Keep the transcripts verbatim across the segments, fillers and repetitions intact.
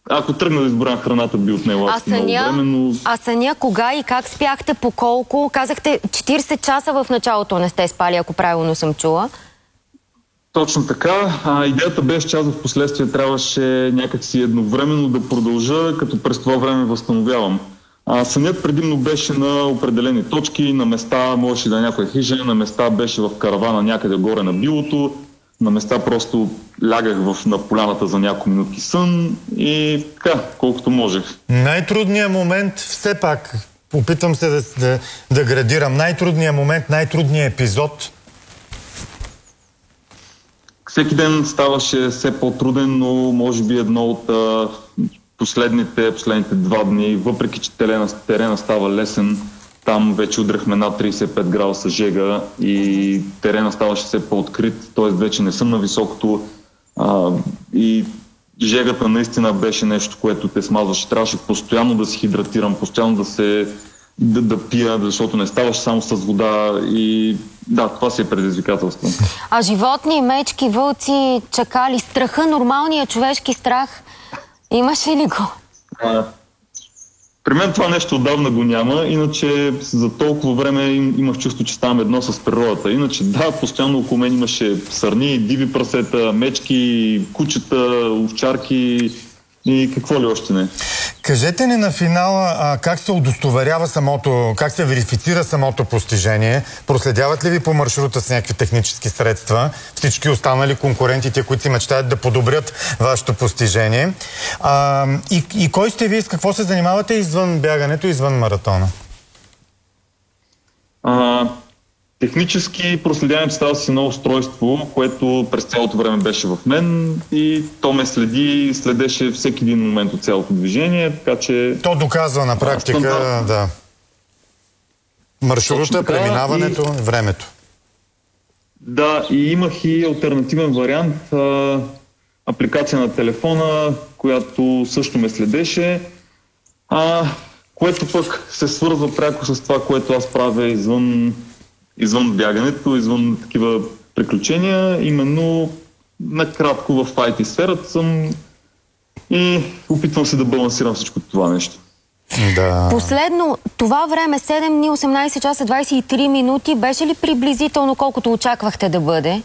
ако тръгна да изборя храната, би отнела а съня, много време, но... А съня кога и как спяхте, по колко? Казахте четирийсет часа в началото не сте спали, ако правилно съм чула. Точно така. А, идеята беше, че аз в последствие трябваше някакси едновременно да продължа, като през това време възстановявам. А, сънят предимно беше на определени точки, на места можеше да е някоя хижа, на места беше в каравана някъде горе на билото, на места просто лягах в, на поляната за няколко минутки сън и така, колкото можех. Най-трудният момент, все пак, опитвам се да, да, да градирам, най-трудният момент, най-трудният епизод. Всеки ден ставаше все по-труден, но може би едно от а, последните, последните два дни, въпреки че терена, терена става лесен, там вече удряхме над трийсет и пет градуса жега и терена ставаше все по-открит, т.е. вече не съм на високото а, и жегата наистина беше нещо, което те смазваше. Трябваше постоянно да се хидратирам, постоянно да се да, да пия, защото не ставаше само с вода и да, това си е предизвикателство. А животни, мечки, вълци, чакали, страха, нормалният човешки страх, имаше ли го? А, при мен това нещо отдавна го няма, иначе за толкова време им, имах чувство, че ставам едно с природата. Иначе да, постоянно около мен имаше сърни, диви прасета, мечки, кучета, овчарки и какво ли още не. Кажете ни на финала а, как се удостоверява самото, как се верифицира самото постижение? Проследяват ли ви по маршрута с някакви технически средства? Всички останали конкурентите, които си мечтаят да подобрят вашето постижение. А, и, и кой сте вие, с какво се занимавате извън бягането, извън маратона? А, технически проследяването става си едно устройство, което през цялото време беше в мен и то ме следи, следеше всеки един момент от цялото движение, така че... То доказва на практика, стандарт... да. Маршрута, преминаването, и... времето. Да, и имах и алтернативен вариант, а, апликация на телефона, която също ме следеше, а, което пък се свързва пряко с това, което аз правя извън извън бягането, извън такива приключения, именно накратко в ай ти сферата съм и опитвам се да балансирам всичко това нещо. Да. Последно, това време, седем дни, осемнайсет часа, двайсет и три минути, беше ли приблизително колкото очаквахте да бъде?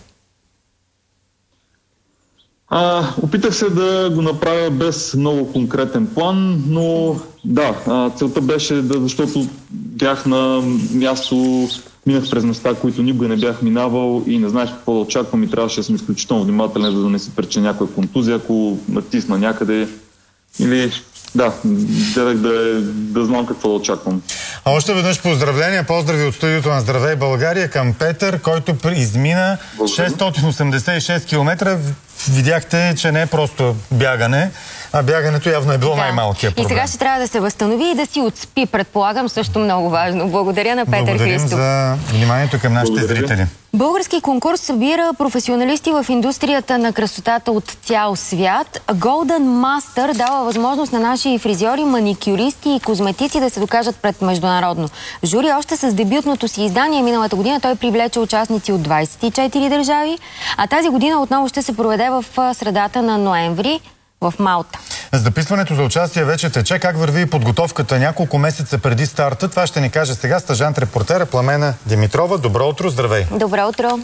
А, опитах се да го направя без много конкретен план, но да, а, целта беше да, защото бях на място, минах през места, които никога не бях минавал и не знаеш какво да очаквам и трябваше да съм изключително внимателен, за да не си пречи някоя контузия, ако натисна някъде или да, дадах да, да знам какво да очаквам. А още веднъж поздравления, поздрави от студиото на Здравей България към Петър, който измина шестстотин осемдесет и шест километра. Видяхте, че не е просто бягане, а бягането явно е било да. най-малкият проблем. И сега ще трябва да се възстанови и да си отспи, предполагам, също много важно. Благодаря на Петър Благодарим Христов. за вниманието към нашите Благодаря. зрители. Български конкурс събира професионалисти в индустрията на красотата от цял свят. Golden Master дава възможност на наши фризьори, маникюристи и козметици да се докажат пред международно жури. Още с дебютното си издание миналата година той привлече участници от двайсет и четири държави, а тази година отново ще се проведе в средата на ноември в Малта. Записването за участие вече тече. Как върви подготовката няколко месеца преди старта? Това ще ни каже сега стажант-репортера Пламена Димитрова. Добро утро, здравей! Добро утро!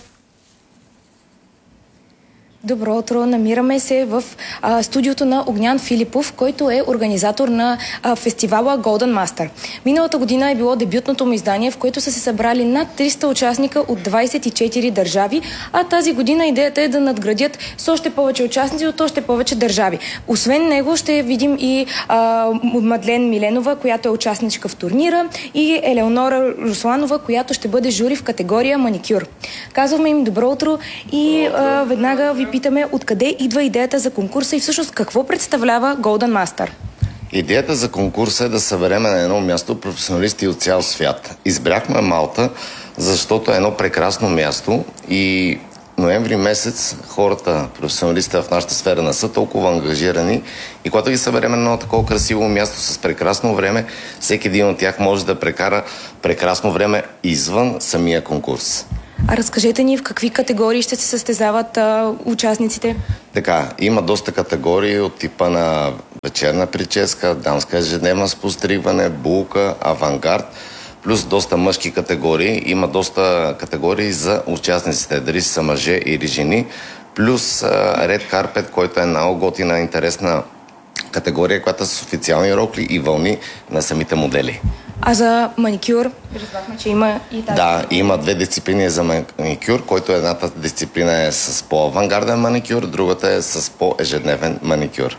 Добро утро! Намираме се в а, студиото на Огнян Филипов, който е организатор на а, фестивала Golden Master. Миналата година е било дебютното му издание, в което са се събрали над триста участника от двайсет и четири държави, а тази година идеята е да надградят с още повече участници от още повече държави. Освен него ще видим и а, Мадлен Миленова, която е участничка в турнира, и Елеонора Русланова, която ще бъде жури в категория маникюр. Казваме им добро утро и а, веднага ви питаме откъде идва идеята за конкурса и всъщност какво представлява Golden Master. Идеята за конкурса е да съберем на едно място професионалисти от цял свят. Избрахме Малта, защото е едно прекрасно място и ноември месец хората, професионалистите в нашата сфера не са толкова ангажирани и когато ги съберем на едно такова красиво място с прекрасно време, всеки един от тях може да прекара прекрасно време извън самия конкурс. А разкажете ни в какви категории ще се състезават а, участниците? Така, има доста категории от типа на вечерна прическа, дамска ежедневна с постригване, булка, авангард, плюс доста мъжки категории. Има доста категории за участниците, дали са мъже или жени, плюс Red Carpet, който е много готина, интересна категория, която е с официални рокли и вълни на самите модели. А за маникюр? Разбрахме, че има и тази. Да, има две дисциплини за маникюр, който едната дисциплина е с по-авангарден маникюр, другата е с по-ежедневен маникюр.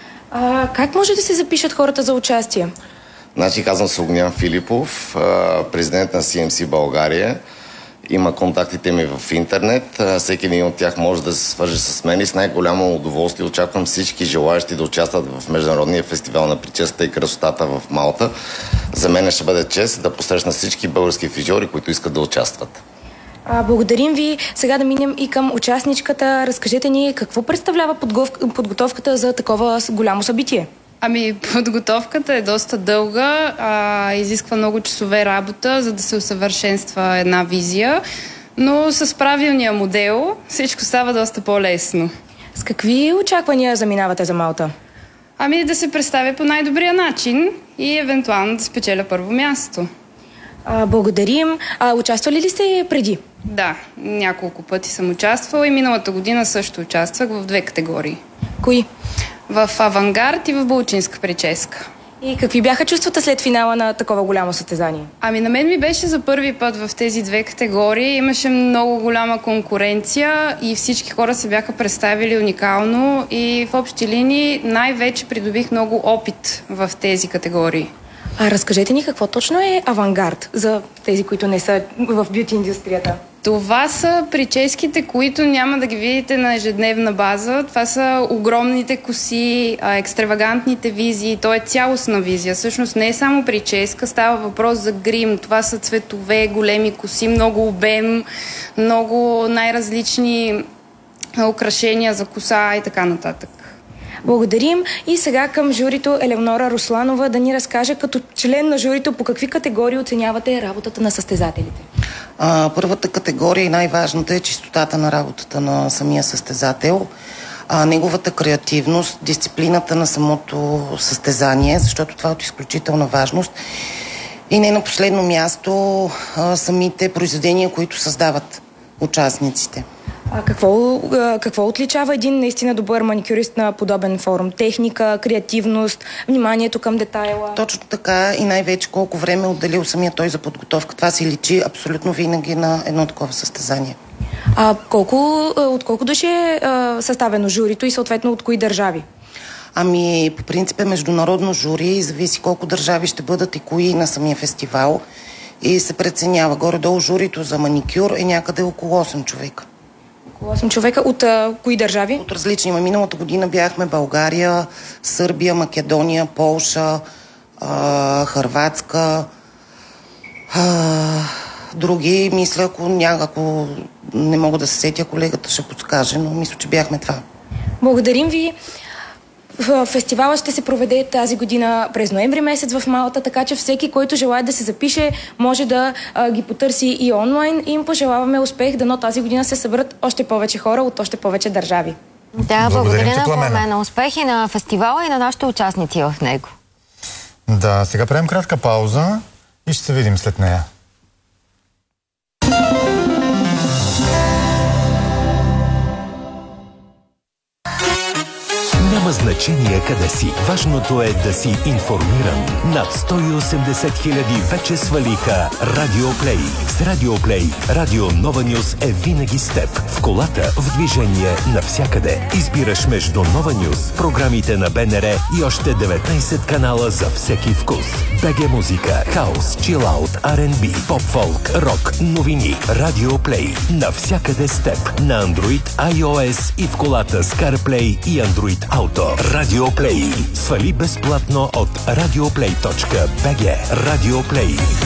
А, как може да се запишат хората за участие? Значи, казвам се Огнян Филипов, президент на Си Ем Си България. Има контактите ми в интернет. Всеки един от тях може да се свърже с мен и с най-голямо удоволствие очаквам всички желаящи да участват в Международния фестивал на прическата и красотата в Малта. За мен ще бъде чест да посрещна всички български фризьори, които искат да участват. А, благодарим ви. Сега да минем и към участничката. Разкажете ни какво представлява подгов... подготовката за такова голямо събитие. Ами, подготовката е доста дълга, а, изисква много часове работа, за да се усъвършенства една визия, но с правилния модел всичко става доста по-лесно. С какви очаквания заминавате за Малта? Ами да се представя по най-добрия начин и евентуално да спечеля първо място. А, благодарим. А, участвали ли сте преди? Да, няколко пъти съм участвала и миналата година също участвах в две категории. Кои? В авангард и в булчинска прическа. И какви бяха чувствата след финала на такова голямо състезание? Ами на мен ми беше за първи път в тези две категории. Имаше много голяма конкуренция и всички хора се бяха представили уникално и в общи линии най-вече придобих много опит в тези категории. А разкажете ни какво точно е авангард за тези, които не са в бюти индустрията? Това са прическите, които няма да ги видите на ежедневна база. Това са огромните коси, екстравагантните визии. То е цялостна визия. Всъщност не е само прическа, става въпрос за грим. Това са цветове, големи коси, много обем, много най-различни украшения за коса и така нататък. Благодарим. И сега към журито Елеонора Русланова да ни разкаже като член на журито по какви категории оценявате работата на състезателите. А, първата категория и най-важната е чистотата на работата на самия състезател, а, неговата креативност, дисциплината на самото състезание, защото това е от изключителна важност. И не на последно място а, самите произведения, които създават участниците. А какво, какво отличава един наистина добър маникюрист на подобен форум? Техника, креативност, вниманието към детайла? Точно така и най-вече колко време е отделил самия той за подготовка. Това се личи абсолютно винаги на едно такова състезание. А колко, от колко души е съставено журито и съответно от кои държави? Ами, по принцип е международно жури и зависи колко държави ще бъдат и кои на самия фестивал. И се преценява. Горе-долу журито за маникюр е някъде около осем човека. осем човека. От а, кои държави? От различни. Миналата година бяхме България, Сърбия, Македония, Полша, а, Хърватска, а, други. Мисля, ако, ня, ако не мога да се сетя, колегата ще подскаже, но мисля, че бяхме това. Благодарим ви. Фестивалът ще се проведе тази година през ноември месец в Малта, така че всеки, който желая да се запише, може да а, ги потърси и онлайн. И им пожелаваме успех, дано тази година се съберат още повече хора от още повече държави. Да, благодаря на Пламена. Успехи на фестивала и на нашите участници в него. Да, сега правим кратка пауза и ще се видим след нея. Няма значение къде си. Важното е да си информиран. Над сто и осемдесет хиляди вече свалиха Радиоплей. С Радиоплей Радио Нова Нюс е винаги с теб. В колата, в движение, навсякъде. Избираш между Нова Нюс, програмите на Б Н Р и още деветнайсет канала за всеки вкус. БГ музика, хаус, чилаут, Ар енд Би, поп-фолк, рок, новини. Радиоплей. Навсякъде с теб. На Android, iOS и в колата с CarPlay и Android Auto. Радиоплей. Свали безплатно от радиоплей точка би джи. Радиоплей.